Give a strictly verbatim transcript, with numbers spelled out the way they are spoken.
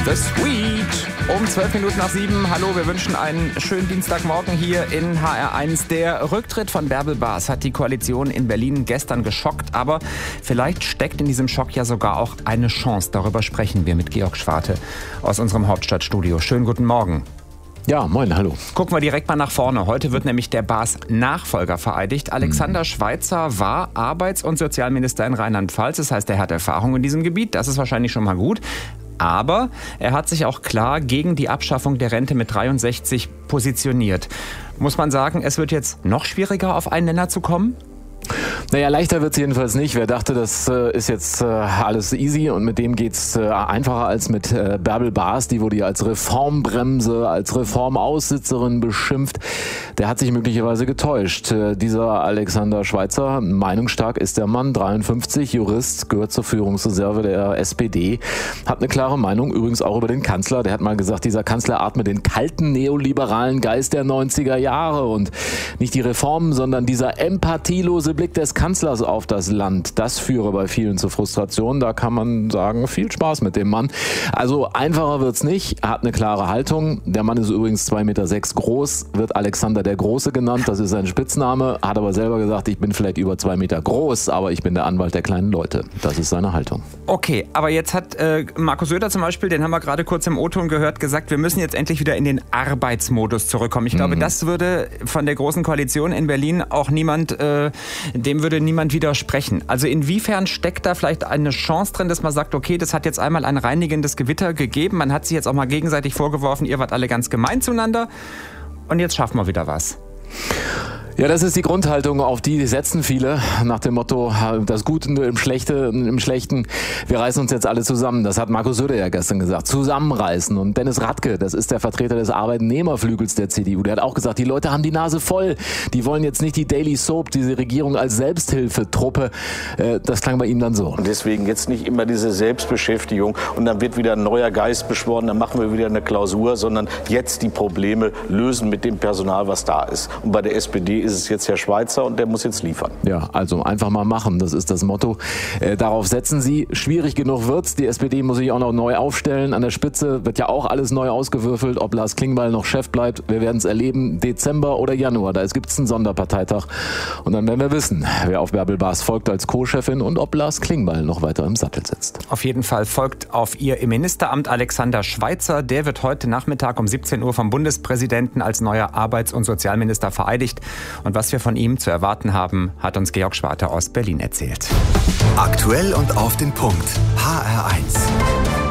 The Sweet. Um zwölf Minuten nach sieben. Hallo, wir wünschen einen schönen Dienstagmorgen hier in H R eins. Der Rücktritt von Bärbel Bas hat die Koalition in Berlin gestern geschockt. Aber vielleicht steckt in diesem Schock ja sogar auch eine Chance. Darüber sprechen wir mit Georg Schwarte aus unserem Hauptstadtstudio. Schönen guten Morgen. Ja, moin, hallo. Gucken wir direkt mal nach vorne. Heute wird nämlich der Bas-Nachfolger vereidigt. Alexander Schweitzer war Arbeits- und Sozialminister in Rheinland-Pfalz. Das heißt, er hat Erfahrung in diesem Gebiet. Das ist wahrscheinlich schon mal gut. Aber er hat sich auch klar gegen die Abschaffung der Rente mit dreiundsechzig positioniert. Muss man sagen, es wird jetzt noch schwieriger, auf einen Nenner zu kommen? Naja, leichter wird es jedenfalls nicht. Wer dachte, das äh, ist jetzt äh, alles easy und mit dem geht's äh, einfacher als mit äh, Bärbel Bas, die wurde ja als Reformbremse, als Reformaussitzerin beschimpft, der hat sich möglicherweise getäuscht. Äh, dieser Alexander Schweitzer, meinungsstark ist der Mann, dreiundfünfzig, Jurist, gehört zur Führungsreserve der S P D, hat eine klare Meinung, übrigens auch über den Kanzler. Der hat mal gesagt, dieser Kanzler atmet den kalten neoliberalen Geist der neunziger Jahre und nicht die Reformen, sondern dieser empathielose Blick des Kanzlers auf das Land, das führe bei vielen zu Frustration. Da kann man sagen, viel Spaß mit dem Mann. Also einfacher wird's nicht, er hat eine klare Haltung. Der Mann ist übrigens zwei Meter sechs groß, wird Alexander der Große genannt, das ist sein Spitzname, hat aber selber gesagt, ich bin vielleicht über zwei Meter groß, aber ich bin der Anwalt der kleinen Leute. Das ist seine Haltung. Okay, aber jetzt hat äh, Markus Söder zum Beispiel, den haben wir gerade kurz im O-Ton gehört, gesagt, wir müssen jetzt endlich wieder in den Arbeitsmodus zurückkommen. Ich glaube, mhm. das würde von der Großen Koalition in Berlin auch niemand, äh, dem würde niemand widersprechen. Also inwiefern steckt da vielleicht eine Chance drin, dass man sagt, okay, das hat jetzt einmal ein reinigendes Gewitter gegeben, man hat sich jetzt auch mal gegenseitig vorgeworfen, ihr wart alle ganz gemein zueinander und jetzt schaffen wir wieder was. Ja, das ist die Grundhaltung, auf die setzen viele, nach dem Motto, das Gute im, Schlechte, im Schlechten, wir reißen uns jetzt alle zusammen. Das hat Markus Söder ja gestern gesagt, zusammenreißen. Und Dennis Radke, das ist der Vertreter des Arbeitnehmerflügels der C D U, der hat auch gesagt, die Leute haben die Nase voll, die wollen jetzt nicht die Daily Soap, diese Regierung als Selbsthilfetruppe. Das klang bei ihm dann so. Und deswegen jetzt nicht immer diese Selbstbeschäftigung und dann wird wieder ein neuer Geist beschworen, dann machen wir wieder eine Klausur, sondern jetzt die Probleme lösen mit dem Personal, was da ist. Und bei der S P D ist es jetzt Herr Schweitzer und der muss jetzt liefern. Ja, also einfach mal machen, das ist das Motto. Äh, darauf setzen sie. Schwierig genug wird's. Die S P D muss sich auch noch neu aufstellen. An der Spitze wird ja auch alles neu ausgewürfelt. Ob Lars Klingbeil noch Chef bleibt, wir werden es erleben. Dezember oder Januar, da gibt es einen Sonderparteitag. Und dann werden wir wissen, wer auf Bärbel Bas folgt als Co-Chefin und ob Lars Klingbeil noch weiter im Sattel sitzt. Auf jeden Fall folgt auf ihr im Ministeramt Alexander Schweitzer. Der wird heute Nachmittag um siebzehn Uhr vom Bundespräsidenten als neuer Arbeits- und Sozialminister vereidigt. Und was wir von ihm zu erwarten haben, hat uns Georg Schwarte aus Berlin erzählt. Aktuell und auf den Punkt. H R eins.